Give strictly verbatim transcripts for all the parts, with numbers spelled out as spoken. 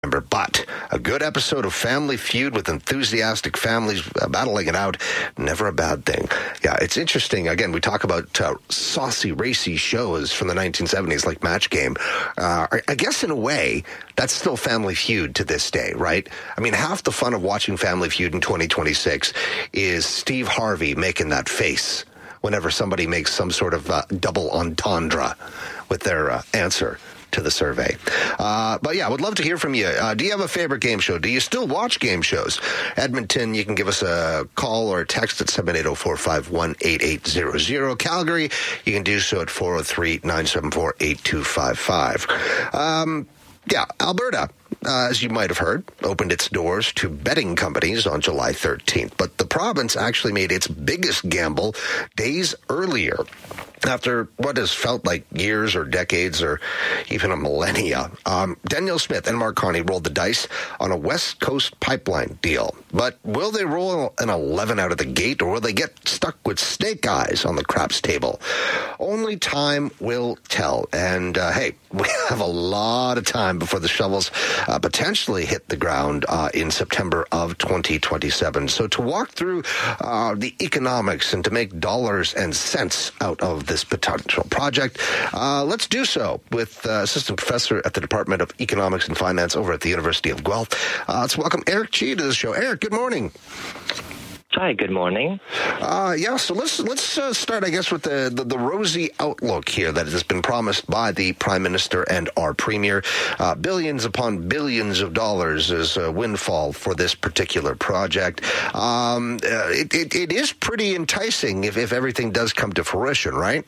But a good episode of Family Feud with enthusiastic families uh, battling it out, never a bad thing. Yeah, it's interesting. Again, we talk about uh, saucy, racy shows from the nineteen seventies like Match Game. Uh, I, I guess in a way, that's still Family Feud to this day, right? I mean, half the fun of watching Family Feud in twenty twenty-six is Steve Harvey making that face whenever somebody makes some sort of uh, double entendre with their uh, answer to the survey. Uh, but yeah, I would love to hear from you. Uh, do you have a favorite game show? Do you still watch game shows? Edmonton, you can give us a call or a text at seven eight zero, four five one, eight eight zero zero. Calgary, you can do so at four oh three, nine seven four, eight two five five. Um, yeah, Alberta, uh, as you might have heard, opened its doors to betting companies on July thirteenth. But the province actually made its biggest gamble days earlier, after what has felt like years or decades or even a millennia. Um, Danielle Smith and Mark Carney rolled the dice on a West Coast pipeline deal. But will they roll an eleven out of the gate, or will they get stuck with snake eyes on the craps table? Only time will tell. And, uh, hey, we have a lot of time before the shovels uh, potentially hit the ground uh, in September of twenty twenty-seven. So to walk through uh, the economics and to make dollars and cents out of this potential project, uh, let's do so with uh, Assistant Professor at the Department of Economics and Finance over at the University of Guelph. Uh, let's welcome Eric Chee to the show. Eric, good morning. Hi, good morning. Uh, yeah, so let's let's uh, start, I guess, with the, the, the rosy outlook here that has been promised by the Prime Minister and our Premier. Uh, billions upon billions of dollars as a windfall for this particular project. Um, uh, it, it, it is pretty enticing if, if everything does come to fruition, right?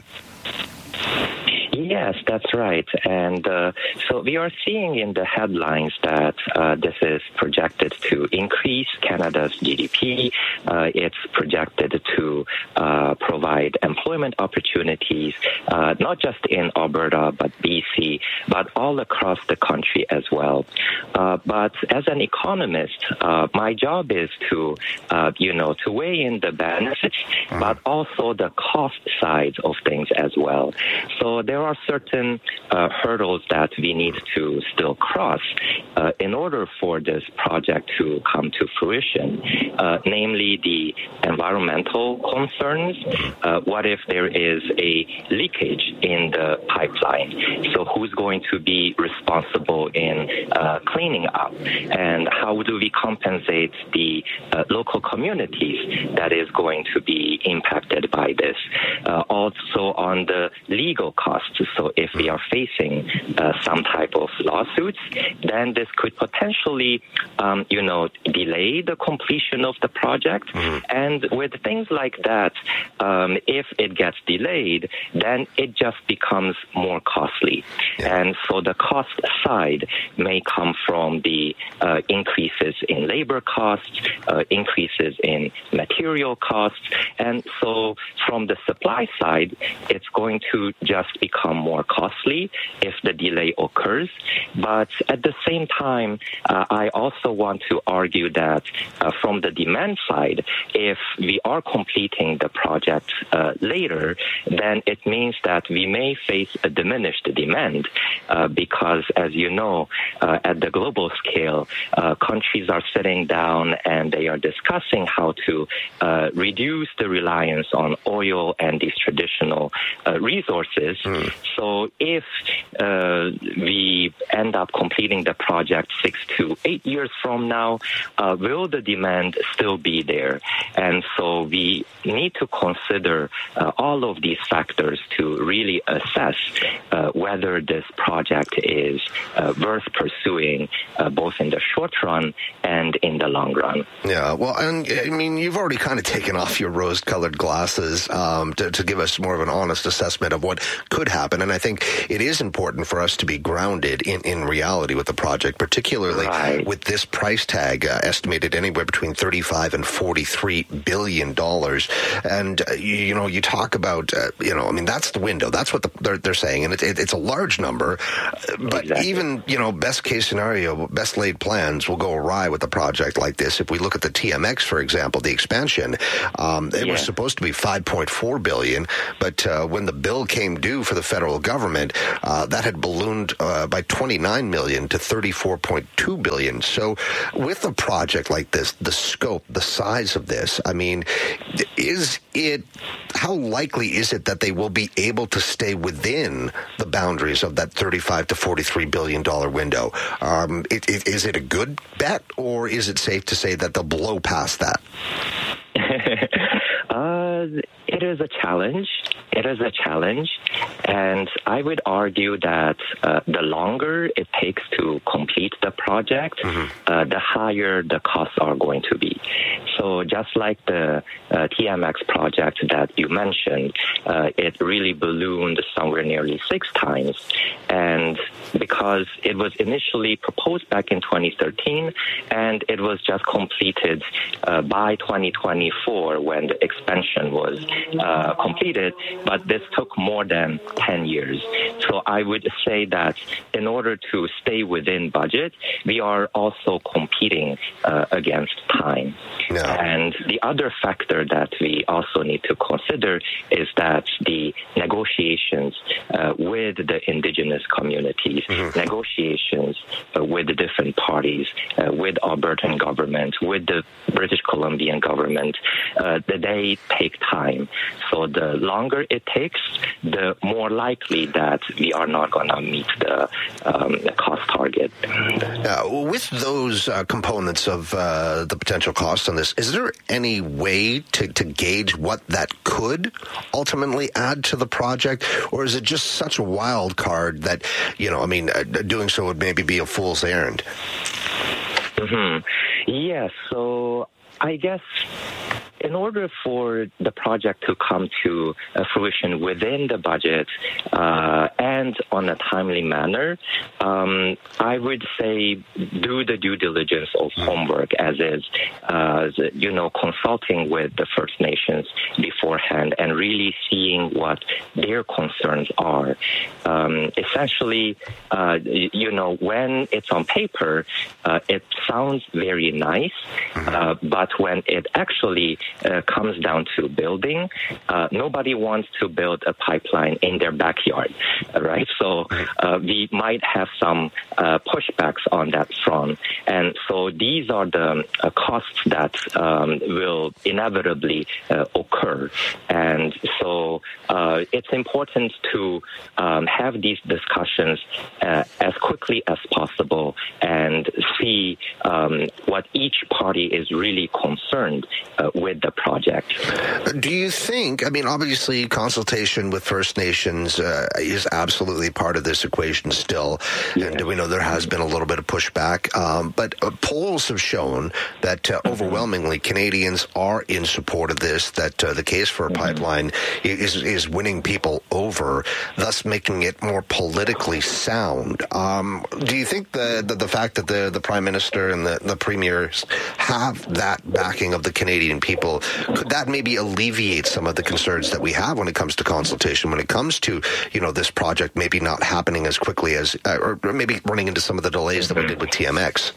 Yes, that's right. And uh, so we are seeing in the headlines that uh, this is projected to increase Canada's G D P. Uh, it's projected to uh, provide employment opportunities, uh, not just in Alberta, but B C, but all across the country as well. Uh, but as an economist, uh, my job is to, uh, you know, to weigh in the benefits, but also the cost side of things as well. So there are certain uh, hurdles that we need to still cross uh, in order for this project to come to fruition, uh, namely the environmental concerns. Uh, what if there is a leakage in the pipeline? So who's going to be responsible in uh, cleaning up? And how do we compensate the uh, local communities that is going to be impacted by this? Uh, also on the legal costs. So if we are facing uh, some type of lawsuits, then this could potentially, um, you know, delay the completion of the project. Mm-hmm. And with things like that, um, if it gets delayed, then it just becomes more costly. Yeah. And so the cost side may come from the uh, increases in labor costs, uh, increases in material costs. And so from the supply side, it's going to just become more costly if the delay occurs. But at the same time, uh, I also want to argue that uh, from the demand side, if we are completing the project uh, later, then it means that we may face a diminished demand uh, because, as you know, uh, at the global scale, uh, countries are sitting down and they are discussing how to uh, reduce the reliance on oil and these traditional uh, resources. Mm. So if uh, we end up completing the project six to eight years from now, uh, will the demand still be there? And so we need to consider uh, all of these factors to really assess uh, whether this project is uh, worth pursuing uh, both in the short run and in the long run. Yeah, well, and I mean, you've already kind of taken off your rose-colored glasses um, to, to give us more of an honest assessment of what could happen. And I think it is important for us to be grounded in, in reality with the project, particularly right. with this price tag uh, estimated anywhere between thirty-five and forty-three billion dollars. And, uh, you, you know, you talk about, uh, you know, I mean, that's the window. That's what the, they're, they're saying. And it, it, it's a large number. But exactly. even, you know, best case scenario, best laid plans will go awry with a project like this. If we look at the T M X, for example, the expansion, um, it yeah. was supposed to be five point four billion dollars. But uh, when the bill came due for the federal government, uh, that had ballooned uh, by twenty-nine million dollars to thirty-four point point two billion dollars. So with a project like this, the scope, the size of this, I mean, is it, how likely is it that they will be able to stay within the boundaries of that thirty-five to forty-three billion dollars window? Um, it, it, is it a good bet, or is it safe to say that they'll blow past that? uh, it is a challenge. It is a challenge, and I would argue that uh, the longer it takes to complete the project, mm-hmm. uh, the higher the costs are going to be. So just like the uh, T M X project that you mentioned, uh, it really ballooned somewhere nearly six times, and because it was initially proposed back in twenty thirteen, and it was just completed uh, by twenty twenty-four when the expansion was uh, completed. But this took more than ten years. So I would say that in order to stay within budget, we are also competing uh, against time. No. And the other factor that we also need to consider is that the negotiations uh, with the indigenous communities, mm-hmm. negotiations uh, with the different parties, uh, with Albertan government, with the British Columbian government, uh, they take time. So the longer it takes, the more likely that we are not going to meet the, um, the cost target. Uh, with those uh, components of uh, the potential cost on this, is there any way to, to gauge what that could ultimately add to the project? Or is it just such a wild card that, you know, I mean, uh, doing so would maybe be a fool's errand? Mm-hmm. Yeah, so I guess in order for the project to come to uh, fruition within the budget uh, and on a timely manner, um, I would say do the due diligence of homework, as is, uh, you know, consulting with the First Nations beforehand and really seeing what their concerns are. Um, essentially, uh, you know, when it's on paper, uh, it sounds very nice, uh, but when it actually Uh, comes down to building, uh, nobody wants to build a pipeline in their backyard, right? So uh, we might have some uh, pushbacks on that front. And so these are the uh, costs that um, will inevitably uh, occur. And so uh, it's important to um, have these discussions uh, as quickly as possible and see um, what each party is really concerned uh, with the project. Do you think, I mean, obviously consultation with First Nations uh, is absolutely part of this equation still, yeah. and we know there has been a little bit of pushback, um, but uh, polls have shown that uh, overwhelmingly Canadians are in support of this, that uh, the case for a mm-hmm. pipeline is, is winning people over, thus making it more politically sound. Um, do you think the, the, the fact that the, the Prime Minister and the, the Premiers have that backing of the Canadian people, could that maybe alleviate some of the concerns that we have when it comes to consultation, when it comes to, you know, this project maybe not happening as quickly as, uh, or maybe running into some of the delays that we did with T M X?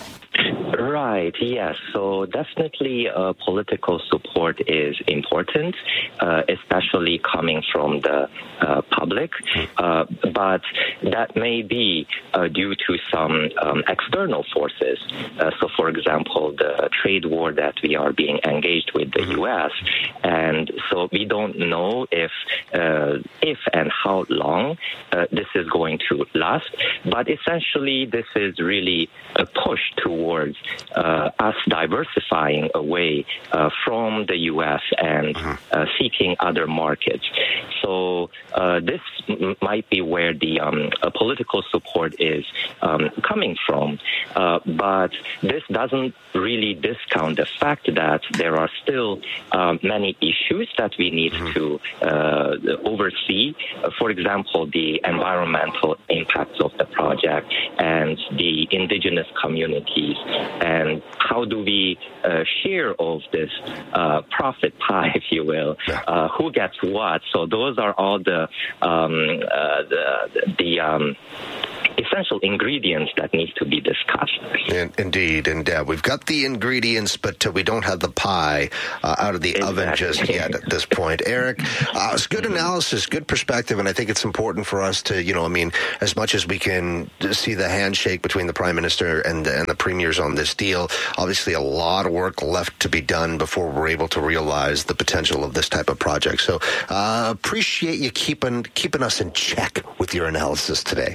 Right, yes. So definitely uh, political support is important, uh, especially coming from the uh, public. Uh, but that may be uh, due to some um, external forces. Uh, so, for example, the trade war that we are being engaged with the U S. And so we don't know if, uh, if and how long uh, this is going to last. But essentially, this is really a push towards Uh, us diversifying away uh, from the U S and uh, seeking other markets. So uh, this m- might be where the um, uh, political support is um, coming from. Uh, but this doesn't really discount the fact that there are still um, many issues that we need mm-hmm. to uh, oversee. Uh, for example, the environmental impacts of the project and the indigenous communities, and how do we uh, share of this uh, profit pie, if you will? Uh, who gets what? So those are all the um, uh, the, the um, essential ingredients that need to be discussed. In, indeed, and uh, we've got the ingredients, but uh, we don't have the pie uh, out of the exactly. oven just yet at this point. Eric, uh, it's good analysis, good perspective, and I think it's important for us to, you know, I mean, as much as we can see the handshake between the Prime Minister and, and the Premiers on this deal, obviously a lot of work left to be done before we're able to realize the potential of this type of project. So uh, appreciate you keeping keeping us in check with your analysis today.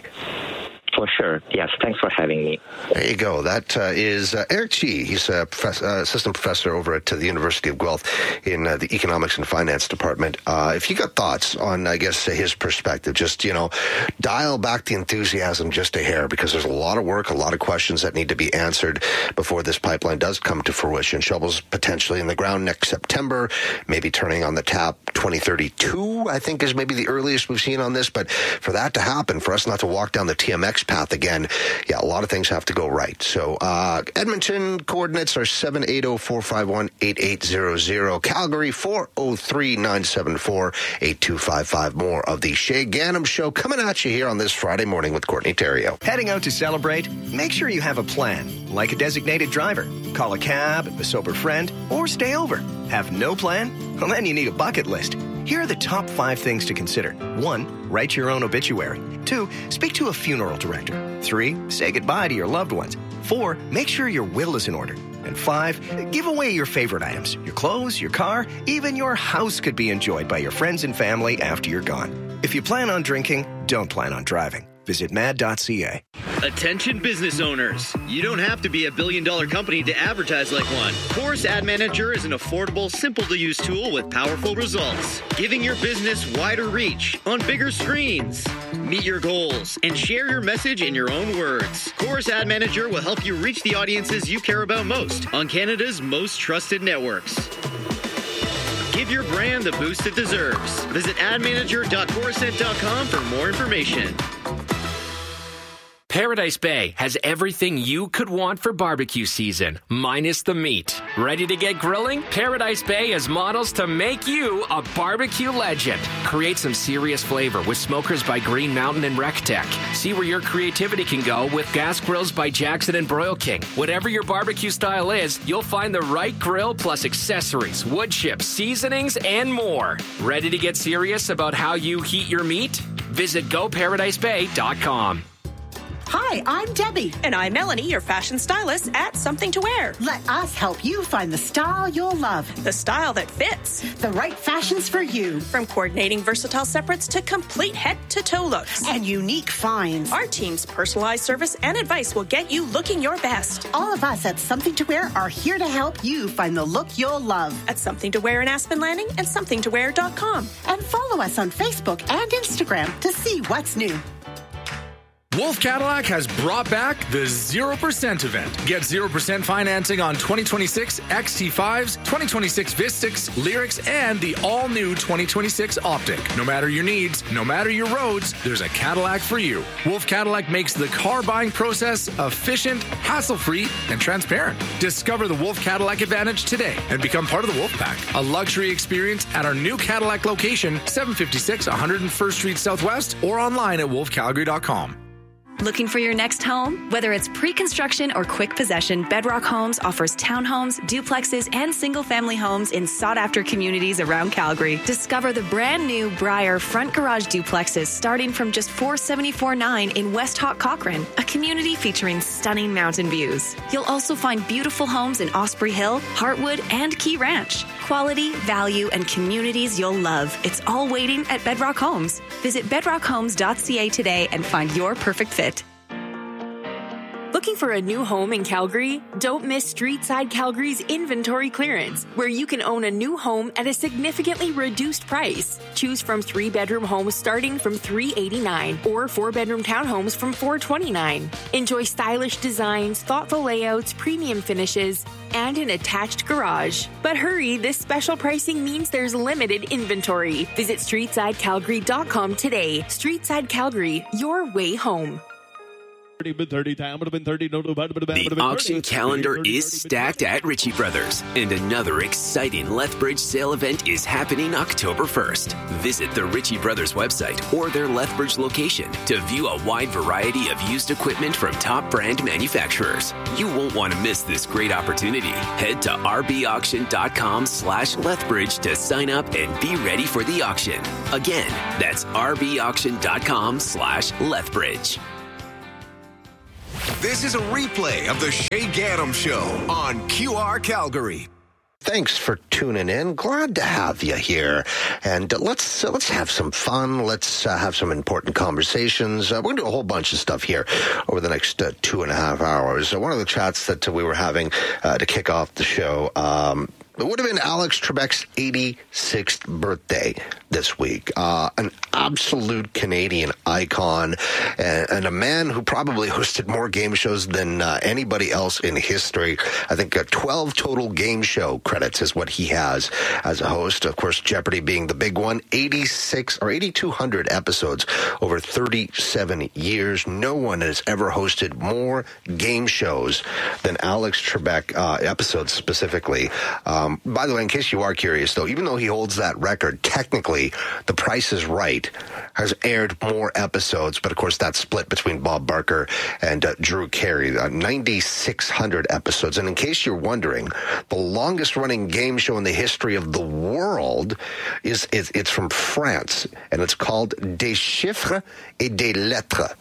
For sure. Yes. Thanks for having me. There you go. That uh, is uh, Eric Chi. He's a professor, uh, assistant professor over at uh, the University of Guelph in uh, the Economics and Finance Department. Uh, if you got thoughts on, I guess, uh, his perspective, just, you know, dial back the enthusiasm just a hair, because there's a lot of work, a lot of questions that need to be answered before this pipeline does come to fruition. Shovels potentially in the ground next September, maybe turning on the tap twenty thirty-two, I think is maybe the earliest we've seen on this. But for that to happen, for us not to walk down the T M X path again, yeah, a lot of things have to go right. So uh, Edmonton coordinates are seven eight zero, four five one, eight eight zero zero. Calgary four oh three, nine seven four, eight two five five. More of the Shay Ganem Show coming at you here on this Friday morning with Courtney Theriault. Heading out to celebrate? Make sure you have a plan, like a designated driver. Call a cab, a sober friend, or stay over. Have no plan? Well, then you need a bucket list. Here are the top five things to consider. One, write your own obituary. Two, speak to a funeral director. Three, say goodbye to your loved ones. Four, make sure your will is in order. And five, give away your favorite items. Your clothes, your car, even your house could be enjoyed by your friends and family after you're gone. If you plan on drinking, don't plan on driving. Visit mad dot c a. Attention business owners. You don't have to be a billion dollar company to advertise like one. Chorus Ad Manager is an affordable, simple to use tool with powerful results, giving your business wider reach on bigger screens. Meet your goals and share your message in your own words. Chorus Ad Manager will help you reach the audiences you care about most on Canada's most trusted networks. Give your brand the boost it deserves. Visit ad manager dot chorusnet dot com for more information. Paradise Bay has everything you could want for barbecue season, minus the meat. Ready to get grilling? Paradise Bay has models to make you a barbecue legend. Create some serious flavor with smokers by Green Mountain and RecTech. See where your creativity can go with gas grills by Jackson and Broil King. Whatever your barbecue style is, you'll find the right grill plus accessories, wood chips, seasonings, and more. Ready to get serious about how you heat your meat? Visit go paradise bay dot com. Hi, I'm Debbie. And I'm Melanie, your fashion stylist at Something to Wear. Let us help you find the style you'll love. The style that fits. The right fashions for you. From coordinating versatile separates to complete head-to-toe looks. And unique finds. Our team's personalized service and advice will get you looking your best. All of us at Something to Wear are here to help you find the look you'll love. At Something to Wear in Aspen Landing and something to wear dot com. And follow us on Facebook and Instagram to see what's new. Wolf Cadillac has brought back the zero percent event. Get zero percent financing on twenty twenty-six X T fives, twenty twenty-six Vistix, Lyrics, and the all-new twenty twenty-six Optic. No matter your needs, no matter your roads, there's a Cadillac for you. Wolf Cadillac makes the car buying process efficient, hassle-free, and transparent. Discover the Wolf Cadillac Advantage today and become part of the Wolf Pack. A luxury experience at our new Cadillac location, seven fifty-six one hundred first Street Southwest, or online at wolf calgary dot com. Looking for your next home? Whether it's pre-construction or quick possession, Bedrock Homes offers townhomes, duplexes, and single-family homes in sought-after communities around Calgary. Discover the brand-new Briar front garage duplexes starting from just four hundred seventy-four dollars and ninety-nine cents in West Hot Cochrane, a community featuring stunning mountain views. You'll also find beautiful homes in Osprey Hill, Heartwood, and Key Ranch. Quality, value, and communities you'll love. It's all waiting at Bedrock Homes. Visit bedrock homes dot c a today and find your perfect fit. Looking for a new home in Calgary? Don't miss Streetside Calgary's inventory clearance, where you can own a new home at a significantly reduced price. Choose from three-bedroom homes starting from three hundred eighty-nine dollars or four-bedroom townhomes from four hundred twenty-nine dollars. Enjoy stylish designs, thoughtful layouts, premium finishes, and an attached garage. But hurry, this special pricing means there's limited inventory. Visit streetside calgary dot com today. Streetside Calgary, your way home. The auction calendar is stacked at Ritchie Brothers, and another exciting Lethbridge sale event is happening October first. Visit the Ritchie Brothers website or their Lethbridge location to view a wide variety of used equipment from top brand manufacturers. You won't want to miss this great opportunity. Head to rbauction.com slash Lethbridge to sign up and be ready for the auction. Again, that's rbauction.com slash Lethbridge. This is a replay of the Shay Gaddam Show on Q R Calgary. Thanks for tuning in. Glad to have you here. And uh, let's uh, let's have some fun. Let's uh, have some important conversations. Uh, we're going to do a whole bunch of stuff here over the next uh, two and a half hours. Uh, one of the chats that uh, we were having uh, to kick off the show, um, it would have been Alex Trebek's eighty-sixth birthday this week. Uh, an absolute Canadian icon and, and a man who probably hosted more game shows than uh, anybody else in history. I think uh, twelve total game show credits is what he has as a host. Of course, Jeopardy being the big one. eighty-six or eighty-two hundred episodes over thirty-seven years. No one has ever hosted more game shows than Alex Trebek, uh, episodes specifically. Um, by the way, in case you are curious, though, even though he holds that record, technically, The Price is Right has aired more episodes, but of course that's split between Bob Barker and uh, Drew Carey, uh, ninety-six hundred episodes. And in case you're wondering, the longest running game show in the history of the world is, is it's from France, and it's called Des Chiffres et des Lettres.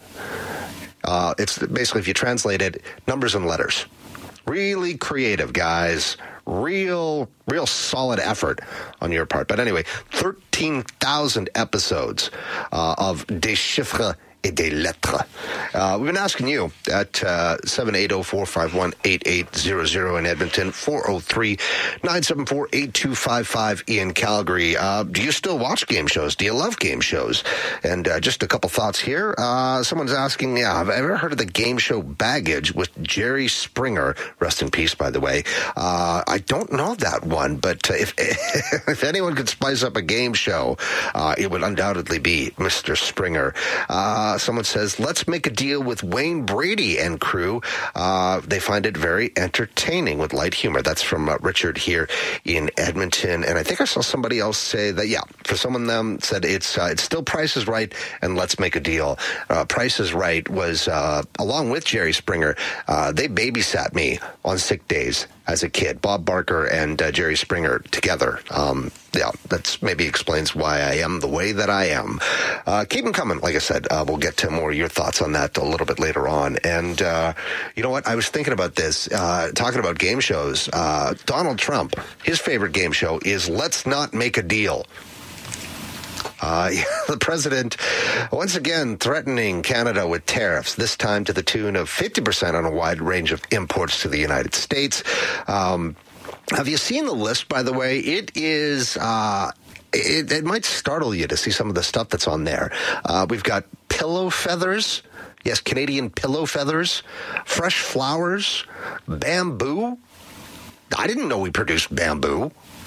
Uh, it's basically, if you translate it, numbers and letters. Really creative, guys. Real, real solid effort on your part. But anyway, thirteen thousand episodes uh, of Des Chiffres et des Lettres. Uh, we've been asking you at uh, seven eight zero, four five one, eight eight zero zero in Edmonton, four oh three, nine seven four, eight two five five in Calgary. Uh, do you still watch game shows? Do you love game shows? And uh, just a couple thoughts here. Uh, someone's asking, yeah, have I ever heard of the game show Baggage with Jerry Springer? Rest in peace, by the way. Uh, I don't know that one, but uh, if if anyone could spice up a game show, uh, it would undoubtedly be Mister Springer. Uh, someone says, let's make a deal with Wayne Brady and crew. Uh, they find it very entertaining with light humor. That's from uh, Richard here in Edmonton. And I think I saw somebody else say that, yeah, for someone them said it's uh, it's still Price is Right and let's make a deal. Uh, Price is Right was, uh, along with Jerry Springer, uh, they babysat me on sick days as a kid. Bob Barker and uh, Jerry Springer together. Um, yeah, that's maybe explains why I am the way that I am. Uh, keep them coming. Like I said, uh, we'll get to more of your thoughts on that a little bit later on. And uh, you know what? I was thinking about this, uh, talking about game shows. Uh, Donald Trump, his favorite game show is Let's Not Make a Deal. Uh, the president, once again, threatening Canada with tariffs, this time to the tune of fifty percent on a wide range of imports to the United States. Um, have you seen the list, by the way? It is... Uh, It, it might startle you to see some of the stuff that's on there. Uh, we've got pillow feathers. Yes, Canadian pillow feathers. Fresh flowers. Bamboo. I didn't know we produced bamboo.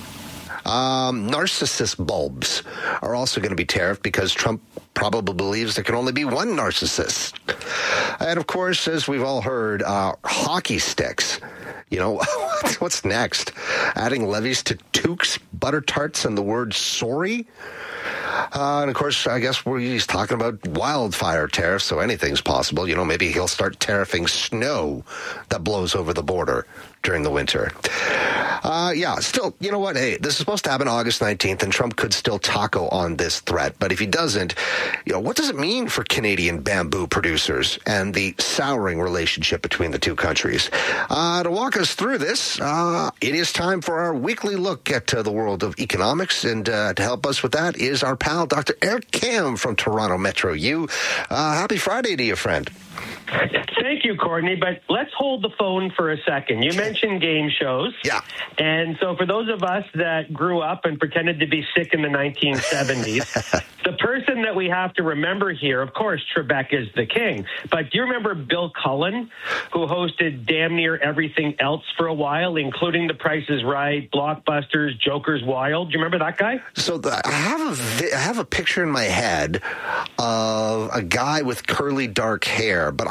Um, narcissus bulbs are also going to be tariffed because Trump probably believes there can only be one narcissist. And of course, as we've all heard, uh, hockey sticks. You know, what's next? Adding levies to toques, butter tarts, and the word sorry? Uh, and of course, I guess we're, he's talking about wildfire tariffs, so anything's possible. You know, maybe he'll start tariffing snow that blows over the border during the winter. Uh, yeah, still, you know what? Hey, this is supposed to happen August nineteenth, and Trump could still taco on this threat. But if he doesn't, you know, what does it mean for Canadian bamboo producers and the souring relationship between the two countries? Uh, to walk us through this, uh, it is time for our weekly look at uh, the world of economics. And uh, to help us with that is our pal, Doctor Eric Kam from Toronto Metro U. Uh, happy Friday to you, friend. Thank you, Courtney, but let's hold the phone for a second. You mentioned game shows. Yeah. And so for those of us that grew up and pretended to be sick in the nineteen seventies, the person that we have to remember here, of course, Trebek is the king. But do you remember Bill Cullen, who hosted damn near everything else for a while, including The Price is Right, Blockbusters, Joker's Wild? Do you remember that guy? So the, I have a vi- I have a picture in my head of a guy with curly dark hair, but I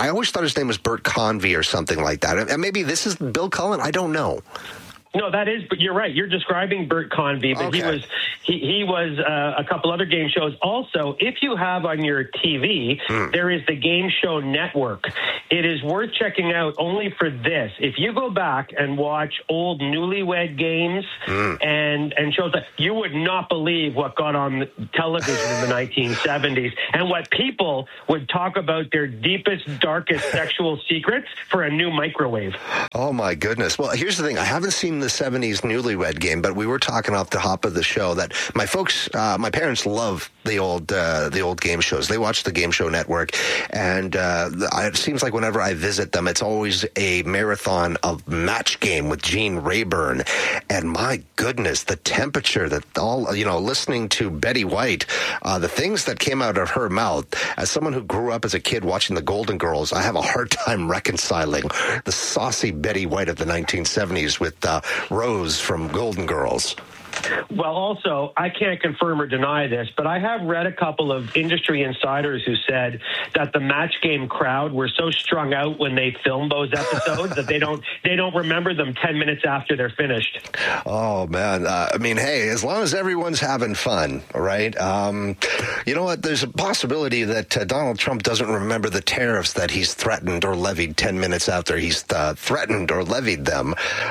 I always thought his name was Bert Convy or something like that. And maybe this is Bill Cullen. I don't know. No, that is, but you're right. You're describing Bert Convy, but okay. he was he, he was uh, a couple other game shows. Also, if you have on your T V, mm. there is the Game Show Network. It is worth checking out only for this. If you go back and watch old Newlywed Games mm. and and shows that, you would not believe what got on television in the nineteen seventies and what people would talk about their deepest, darkest sexual secrets for a new microwave. Oh my goodness! Well, here's the thing: I haven't seen the seventies Newlywed Game, but we were talking off the hop of the show that my folks, uh, my parents love the old uh, the old game shows. They watch the Game Show Network, and uh, it seems like whenever I visit them, it's always a marathon of Match Game with Gene Rayburn. And my goodness, the temperature that all, you know, listening to Betty White, uh, the things that came out of her mouth, as someone who grew up as a kid watching the Golden Girls, I have a hard time reconciling the saucy Betty White of the nineteen seventies with uh, Rose from Golden Girls. Well, also, I can't confirm or deny this, but I have read a couple of industry insiders who said that the Match Game crowd were so strung out when they filmed those episodes that they don't they don't remember them ten minutes after they're finished. Oh, man. Uh, I mean, hey, as long as everyone's having fun, right? Um, you know what? There's a possibility that uh, Donald Trump doesn't remember the tariffs that he's threatened or levied ten minutes after he's uh, threatened or levied them.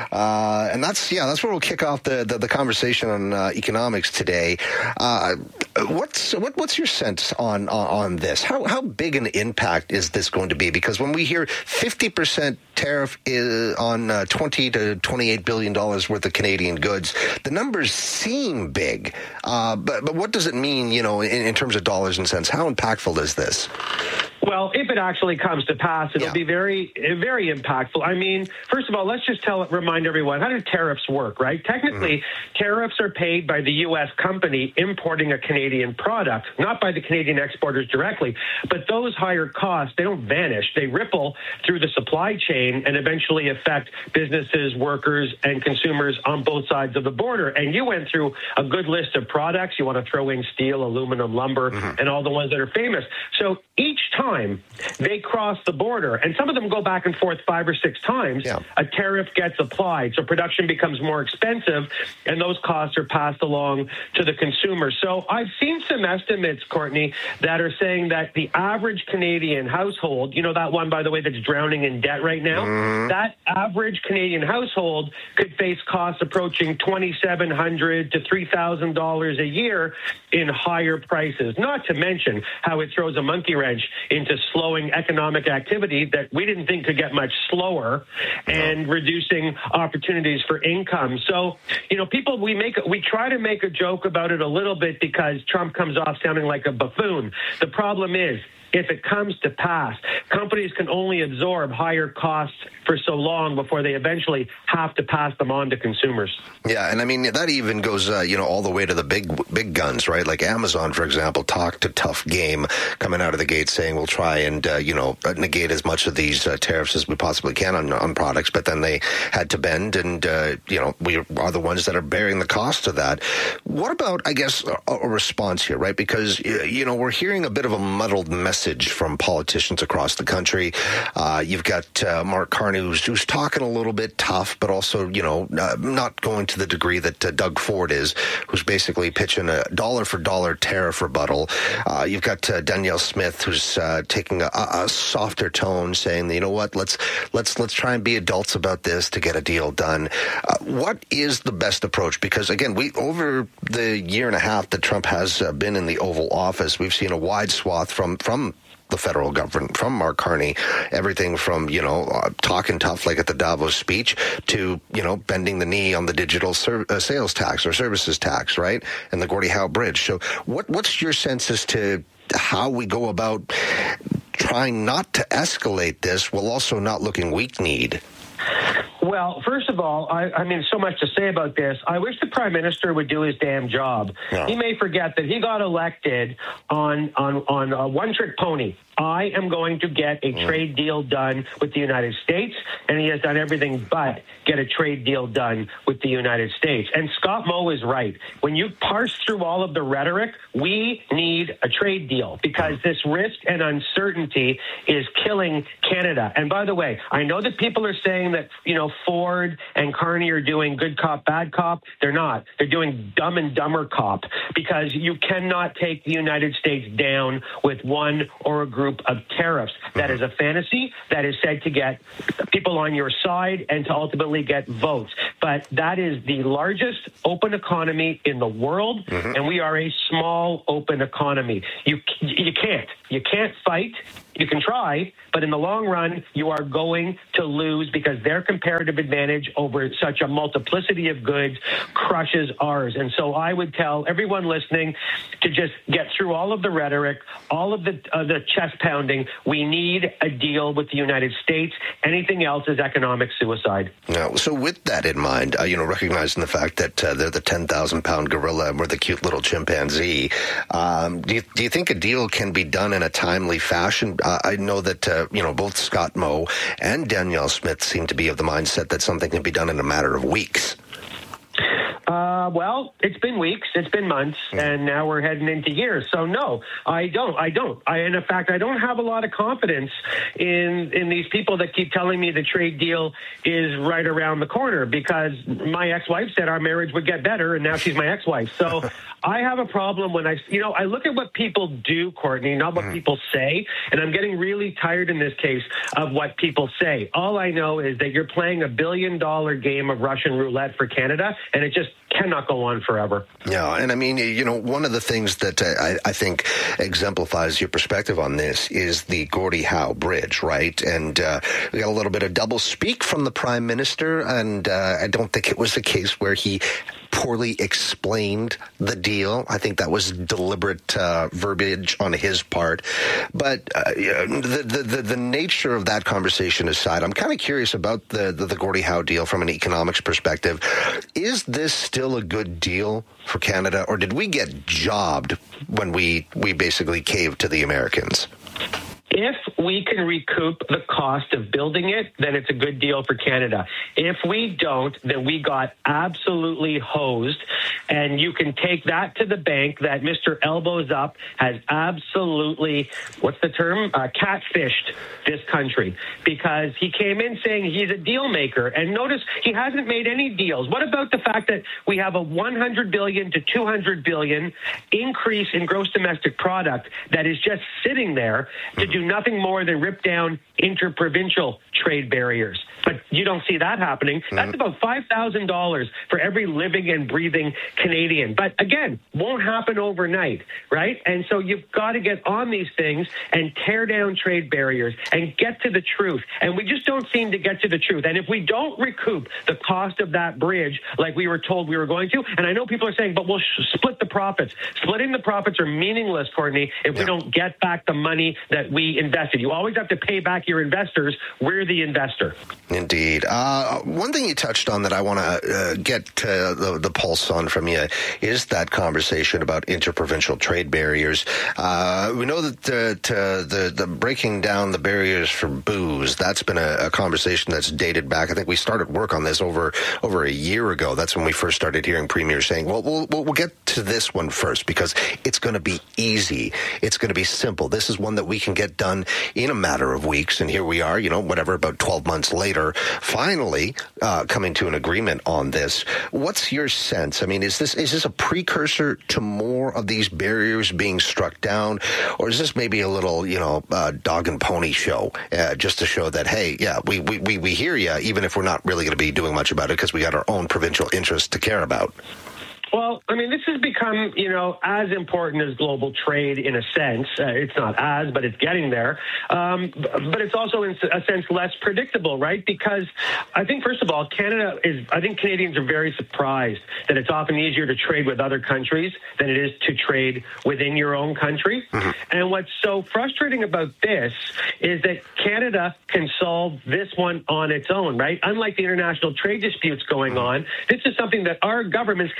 Uh, and that's, yeah, that's where we'll kick off the, the, the conversation on uh, economics today. Uh, what's what, what's your sense on, on on this? How how big an impact is this going to be? Because when we hear fifty percent tariff is on uh, twenty to twenty-eight billion dollars worth of Canadian goods, the numbers seem big. Uh, but but what does it mean? You know, in, in terms of dollars and cents, how impactful is this? Well, if it actually comes to pass, it'll yeah. be very, very impactful. I mean, first of all, let's just tell, remind everyone, how do tariffs work, right? Technically, mm-hmm. tariffs are paid by the U S company importing a Canadian product, not by the Canadian exporters directly. But those higher costs, they don't vanish. They ripple through the supply chain and eventually affect businesses, workers, and consumers on both sides of the border. And you went through a good list of products. You want to throw in steel, aluminum, lumber, mm-hmm. and all the ones that are famous. So each time they cross the border, and some of them go back and forth five or six times, yeah. a tariff gets applied. So production becomes more expensive, and those costs are passed along to the consumer. So I've seen some estimates, Courtney, that are saying that the average Canadian household, you know that one, by the way, that's drowning in debt right now, mm-hmm. that average Canadian household could face costs approaching twenty-seven hundred dollars to three thousand dollars a year in higher prices, not to mention how it throws a monkey wrench into slowing economic activity that we didn't think could get much slower and reducing opportunities for income. So, you know, people, we make, we try to make a joke about it a little bit because Trump comes off sounding like a buffoon. The problem is, if it comes to pass, companies can only absorb higher costs for so long before they eventually have to pass them on to consumers. Yeah, and I mean, that even goes, uh, you know, all the way to the big big guns, right? Like Amazon, for example, talked a tough game coming out of the gate saying we'll try and, uh, you know, negate as much of these uh, tariffs as we possibly can on, on products, but then they had to bend and, uh, you know, we are the ones that are bearing the cost of that. What about, I guess, a, a response here, right? Because, you know, we're hearing a bit of a muddled message from politicians across the country. Uh, you've got uh, Mark Carney, who's, who's talking a little bit tough, but also, you know, uh, not going to the degree that uh, Doug Ford is, who's basically pitching a dollar-for-dollar tariff rebuttal. Uh, you've got uh, Danielle Smith, who's uh, taking a, a softer tone, saying, you know what, let's let's let's try and be adults about this to get a deal done. Uh, what is the best approach? Because, again, we over the year and a half that Trump has uh, been in the Oval Office, we've seen a wide swath from from the federal government, from Mark Carney, everything from, you know, uh, talking tough like at the Davos speech to, you know, bending the knee on the digital ser- uh, sales tax or services tax, right? And the Gordie Howe Bridge. So what what's your sense as to how we go about trying not to escalate this while also not looking weak-kneed? Well, first of all, I, I mean, so much to say about this. I wish the Prime Minister would do his damn job. Yeah. He may forget that he got elected on on on a one-trick pony. I am going to get a trade deal done with the United States, and he has done everything but get a trade deal done with the United States. And Scott Moe is right. When you parse through all of the rhetoric, we need a trade deal because this risk and uncertainty is killing Canada. And by the way, I know that people are saying that, you know, Ford and Carney are doing good cop, bad cop. They're not. They're doing dumb and dumber cop because you cannot take the United States down with one or a group of tariffs. That is a fantasy that is said to get people on your side and to ultimately get votes. But that is the largest open economy in the world, mm-hmm. and we are a small open economy. You you can't. You can't fight. You can try, but in the long run, you are going to lose because their comparative advantage over such a multiplicity of goods crushes ours. And so I would tell everyone listening to just get through all of the rhetoric, all of the uh, the chest pounding. We need a deal with the United States. Anything else is economic suicide. Now, so with that in mind, uh, you know, recognizing the fact that uh, they're the ten thousand pound gorilla and we're the cute little chimpanzee, um, do you, do you think a deal can be done in a timely fashion? Uh, I know that, uh, you know, both Scott Moe and Danielle Smith seem to be of the mindset that something can be done in a matter of weeks. Uh, well, it's been weeks, it's been months, and now we're heading into years. So no, I don't. I don't. I, and in fact, I don't have a lot of confidence in in these people that keep telling me the trade deal is right around the corner because my ex-wife said our marriage would get better, and now she's my ex-wife. So I have a problem when I, you know, I look at what people do, Courtney, not what people say, and I'm getting really tired in this case of what people say. All I know is that you're playing a billion-dollar game of Russian roulette for Canada, and it just cannot go on forever. Yeah, and I mean, you know, one of the things that I, I think exemplifies your perspective on this is the Gordie Howe Bridge, right? And uh, we got a little bit of double speak from the Prime Minister, and uh, I don't think it was the case where he poorly explained the deal. I think that was deliberate uh, verbiage on his part. But uh, the, the, the, the nature of that conversation aside, I'm kind of curious about the, the, the Gordie Howe deal from an economics perspective. Is this still a good deal for Canada, or did we get jobbed when we, we basically caved to the Americans? If we can recoup the cost of building it, then it's a good deal for Canada. If we don't, then we got absolutely hosed. And you can take that to the bank that Mister Elbows Up has absolutely, what's the term, uh, catfished this country. Because he came in saying he's a deal maker. And notice he hasn't made any deals. What about the fact that we have a one hundred billion to two hundred billion increase in gross domestic product that is just sitting there to do nothing more than rip down interprovincial trade barriers? But you don't see that happening. That's about five thousand dollars for every living and breathing Canadian. But again, won't happen overnight, right? And so you've got to get on these things and tear down trade barriers and get to the truth. And we just don't seem to get to the truth. And if we don't recoup the cost of that bridge like we were told we were going to, and I know people are saying, but we'll sh- split the profits. Splitting the profits are meaningless, Courtney, if yeah. we don't get back the money that we invested. You always have to pay back your investors. We're the investor. Indeed. Uh, one thing you touched on that I want to uh, get uh, the, the pulse on from you is that conversation about interprovincial trade barriers. Uh, we know that the, the, the breaking down the barriers for booze, that's been a, a conversation that's dated back. I think we started work on this over over a year ago. That's when we first started hearing premiers saying, well, we'll, we'll get to this one first because it's going to be easy. It's going to be simple. This is one that we can get done in a matter of weeks. And here we are, you know, whatever, about twelve months later, finally uh, coming to an agreement on this. What's your sense? I mean, is this is this a precursor to more of these barriers being struck down, or is this maybe a little, you know, uh, dog and pony show, uh, just to show that, hey, yeah, we we we, we hear you, even if we're not really going to be doing much about it because we got our own provincial interests to care about? Well, I mean, this has become, you know, as important as global trade in a sense. Uh, it's not as, but it's getting there. Um, but it's also, in a sense, less predictable, right? Because I think, first of all, Canada is, I think Canadians are very surprised that it's often easier to trade with other countries than it is to trade within your own country. Mm-hmm. And what's so frustrating about this is that Canada can solve this one on its own, right? Unlike the international trade disputes going on, this is something that our governments can address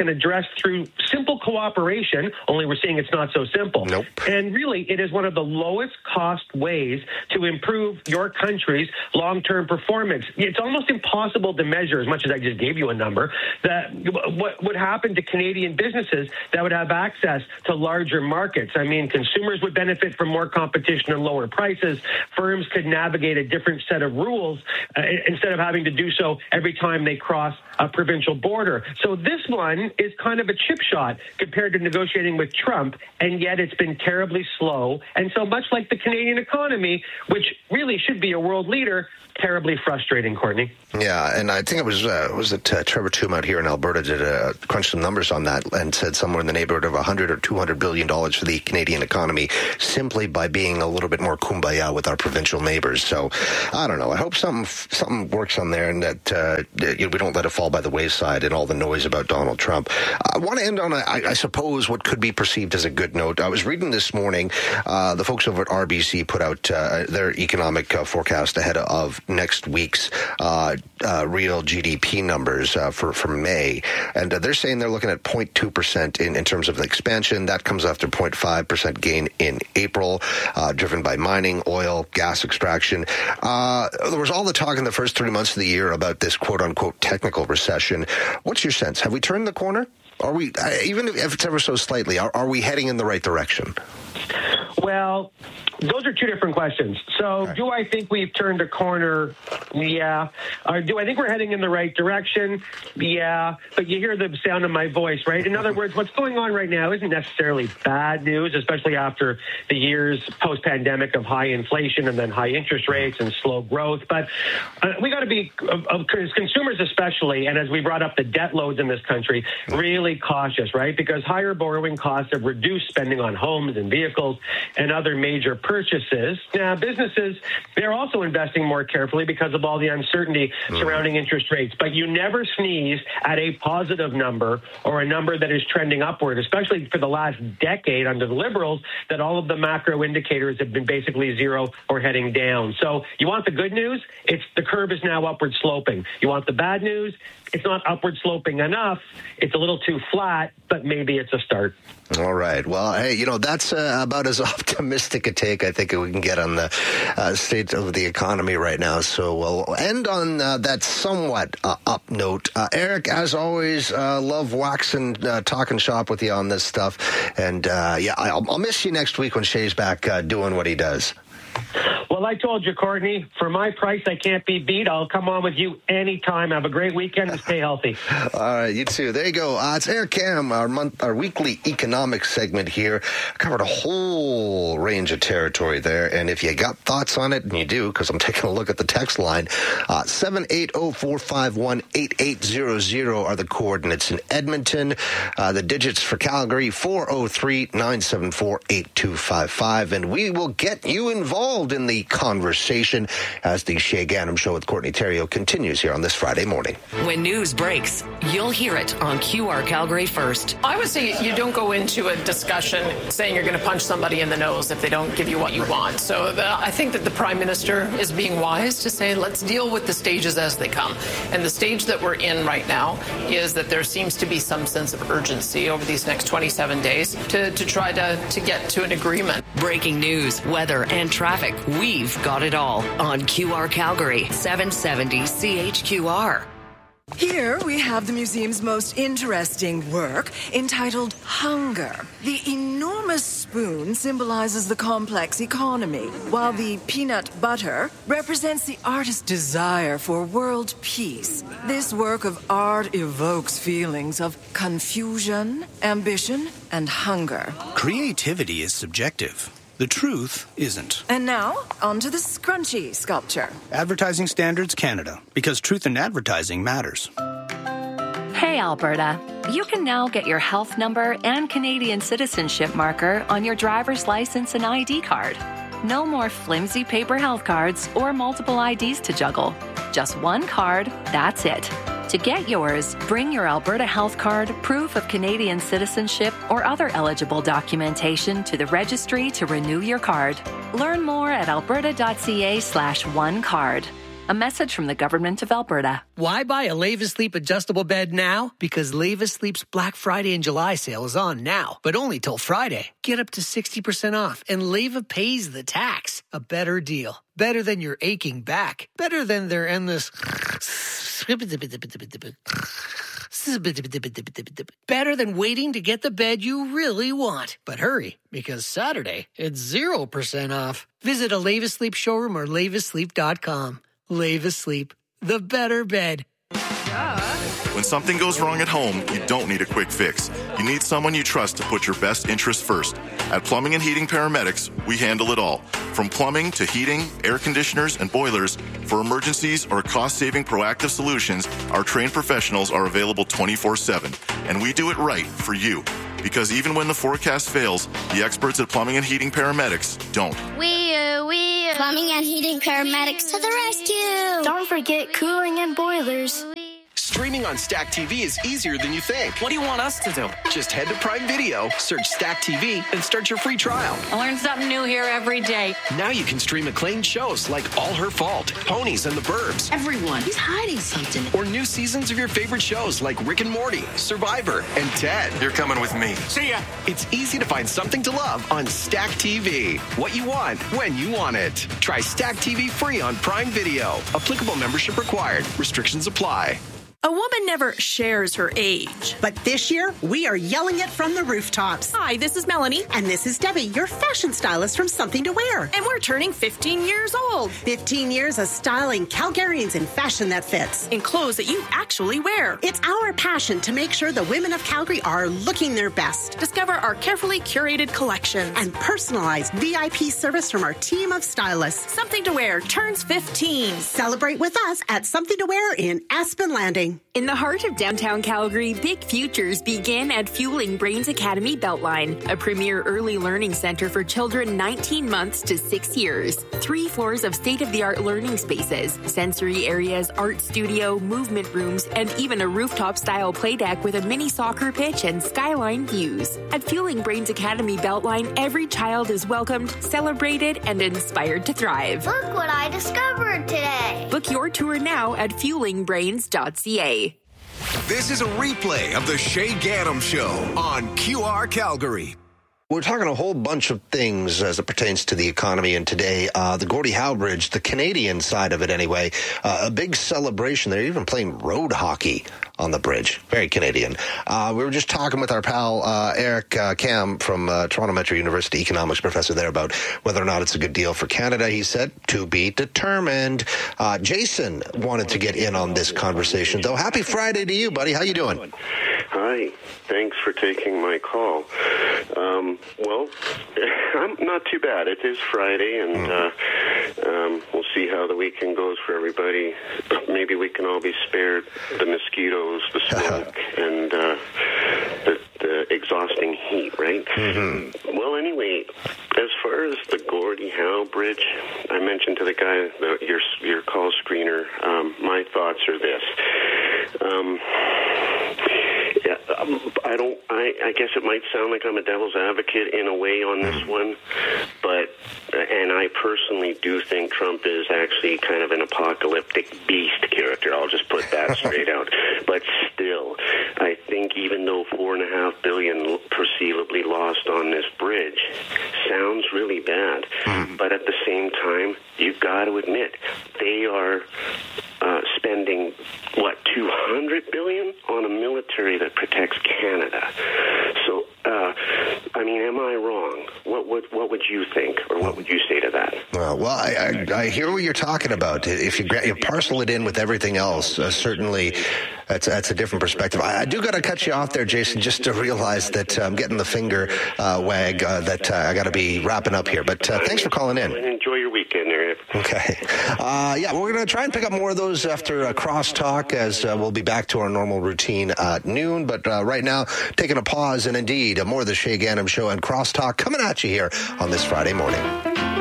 best through simple cooperation, only we're seeing it's not so simple. Nope. And really, it is one of the lowest cost ways to improve your country's long-term performance. It's almost impossible to measure, as much as I just gave you a number, that what would happen to Canadian businesses that would have access to larger markets. I mean, consumers would benefit from more competition and lower prices. Firms could navigate a different set of rules uh, instead of having to do so every time they cross a provincial border. So this one is kind of a chip shot compared to negotiating with Trump, and yet it's been terribly slow. And so much like the Canadian economy, which really should be a world leader, terribly frustrating, Courtney. Yeah, and I think it was uh, was it uh, Trevor Toom out here in Alberta did uh, crunch some numbers on that and said somewhere in the neighborhood of one hundred or two hundred billion dollars for the Canadian economy simply by being a little bit more kumbaya with our provincial neighbors. So I don't know. I hope something something works on there and that uh, you know, we don't let it fall by the wayside and all the noise about Donald Trump. I want to end on, a, I, I suppose, what could be perceived as a good note. I was reading this morning, uh, the folks over at R B C put out uh, their economic uh, forecast ahead of next week's uh, uh, real G D P numbers uh, for, for May. And uh, they're saying they're looking at zero point two percent in, in terms of the expansion. That comes after zero point five percent gain in April, uh, driven by mining, oil, gas extraction. Uh, there was all the talk in the first three months of the year about this quote-unquote technical recession. What's your sense? Have we turned the corner? Are we, uh, even if it's ever so slightly, are, are we heading in the right direction? Well, those are two different questions. So do I think we've turned a corner? Yeah. Or do I think we're heading in the right direction? Yeah. But you hear the sound of my voice, right? In other words, what's going on right now isn't necessarily bad news, especially after the years post-pandemic of high inflation and then high interest rates and slow growth. But uh, we got to be, uh, as consumers especially, and as we brought up the debt loads in this country, really cautious, right? Because higher borrowing costs have reduced spending on homes and vehicles and other major purchases. Now, businesses, they're also investing more carefully because of all the uncertainty mm. surrounding interest rates. But you never sneeze at a positive number or a number that is trending upward, especially for the last decade under the Liberals, that all of the macro indicators have been basically zero or heading down. So you want the good news? It's the curve is now upward sloping. You want the bad news? It's not upward sloping enough. It's a little too flat, but maybe it's a start. All right. Well, hey, you know, that's uh, about as optimistic a take I think we can get on the uh, state of the economy right now. So we'll end on uh, that somewhat uh, up note. Uh, Eric, as always, uh, love waxing, uh, talking shop with you on this stuff. And, uh, yeah, I'll, I'll miss you next week when Shay's back uh, doing what he does. Well, I told you, Courtney, for my price, I can't be beat. I'll come on with you anytime. Have a great weekend and stay healthy. All right, you too. There you go. Uh, it's Eric Kam, our month, our weekly economic segment here. Covered a whole range of territory there. And if you got thoughts on it, and you do, because I'm taking a look at the text line, uh, seven eight zero, four five one, eight eight zero zero are the coordinates in Edmonton. Uh, the digits for Calgary, four oh three, nine seven four, eight two five five. And we will get you involved in the conversation as the Shay Gannam Show with Courtney Theriault continues here on this Friday morning. When news breaks, you'll hear it on Q R Calgary First. I would say you don't go into a discussion saying you're going to punch somebody in the nose if they don't give you what you want. So the, I think that the Prime Minister is being wise to say, let's deal with the stages as they come. And the stage that we're in right now is that there seems to be some sense of urgency over these next twenty-seven days to, to try to, to get to an agreement. Breaking news, weather, and traffic. We've got it all on Q R Calgary, seven seventy C H Q R. Here we have the museum's most interesting work, entitled Hunger. The enormous spoon symbolizes the complex economy, while the peanut butter represents the artist's desire for world peace. This work of art evokes feelings of confusion, ambition, and hunger. Creativity is subjective. The truth isn't. And now, on to the scrunchy sculpture. Advertising Standards Canada, because truth in advertising matters. Hey, Alberta. You can now get your health number and Canadian citizenship marker on your driver's license and I D card. No more flimsy paper health cards or multiple I Ds to juggle. Just one card, that's it. To get yours, bring your Alberta Health Card, proof of Canadian citizenship, or other eligible documentation to the registry to renew your card. Learn more at alberta.ca slash one card. A message from the Government of Alberta. Why buy a Leva Sleep adjustable bed now? Because Leva Sleep's Black Friday and July sale is on now, but only till Friday. Get up to sixty percent off, and Leva pays the tax. A better deal. Better than your aching back. Better than their endless... Better than waiting to get the bed you really want. But hurry, because Saturday, it's zero percent off. Visit a Leva Sleep showroom or leva sleep dot com. Leva Sleep, the better bed. When something goes wrong at home, you don't need a quick fix. You need someone you trust to put your best interests first. At Plumbing and Heating Paramedics, we handle it all. From plumbing to heating, air conditioners, and boilers, for emergencies or cost-saving proactive solutions, our trained professionals are available twenty-four seven. And we do it right for you. Because even when the forecast fails, the experts at Plumbing and Heating Paramedics don't. We, uh, we, uh, Plumbing and Heating Paramedics to the rescue. Don't forget cooling and boilers. Streaming on Stack T V is easier than you think. What do you want us to do? Just head to Prime Video, search Stack T V, and start your free trial. I learn something new here every day. Now you can stream acclaimed shows like All Her Fault, Ponies and the Burbs. Everyone, he's hiding something. Or new seasons of your favorite shows like Rick and Morty, Survivor, and Ted. You're coming with me. See ya. It's easy to find something to love on Stack T V. What you want, when you want it. Try Stack T V free on Prime Video. Applicable membership required. Restrictions apply. A woman never shares her age. But this year, we are yelling it from the rooftops. Hi, this is Melanie. And this is Debbie, your fashion stylist from Something to Wear. And we're turning fifteen years old. fifteen years of styling Calgarians in fashion that fits. In clothes that you actually wear. It's our passion to make sure the women of Calgary are looking their best. Discover our carefully curated collections. And personalized V I P service from our team of stylists. Something to Wear turns fifteen. Celebrate with us at Something to Wear in Aspen Landing. In the heart of downtown Calgary, big futures begin at Fueling Brains Academy Beltline, a premier early learning center for children nineteen months to six years. Three floors of state-of-the-art learning spaces, sensory areas, art studio, movement rooms, and even a rooftop-style play deck with a mini soccer pitch and skyline views. At Fueling Brains Academy Beltline, every child is welcomed, celebrated, and inspired to thrive. Look what I discovered today. Book your tour now at fueling brains dot c a. This is a replay of the Shay Gaddam Show on Q R Calgary. We're talking a whole bunch of things as it pertains to the economy, and today, uh, the Gordie Howe Bridge, the Canadian side of it anyway, uh, a big celebration. They're even playing road hockey on the bridge. Very Canadian. Uh, we were just talking with our pal uh, Eric uh, Cam from uh, Toronto Metro University, economics professor there, about whether or not it's a good deal for Canada. He said, to be determined. Uh, Jason wanted to get in on this conversation, though. Happy Friday to you, buddy. How you doing? Hi. Thanks for taking my call. Um, well, I'm not too bad. It is Friday, and uh, um, we'll see how the weekend goes for everybody. Maybe we can all be spared the mosquitoes, the smoke, and uh, the, the exhausting heat, right? Mm-hmm. Well, anyway, as far as the Gordie Howe Bridge, I mentioned to the guy, the, your your call screener, um, my thoughts are this. Um, yeah, um, I don't. I, I guess it might sound like I'm a devil's advocate in a way on this one, but and I personally do think Trump is actually kind of an apocalyptic beast character. I'll just put that straight out. But still, I think even though four and a half billion perceivably lost on this bridge sounds really bad, but at the same time, you've got to admit they are uh, spending what two hundred billion on a military that protects Canada. So, uh, I mean, am I wrong? What would what would you think, or what would you say to that? Well, well I, I, I hear what you're talking about. If you, you parcel it in with everything else, uh, certainly that's that's a different perspective. I, I do got to cut you off there, Jason, just to realize that I'm getting the finger uh, wag uh, that uh, I got to be wrapping up here. But uh, thanks for calling in. Enjoy your weekend, Eric. Okay. Uh, yeah, we're going to try and pick up more of those after uh, Crosstalk, as uh, we'll be back to our normal routine at noon. But uh, right now, taking a pause, and indeed, more of the Shay Gaddam Show and Crosstalk coming at you here on this Friday morning.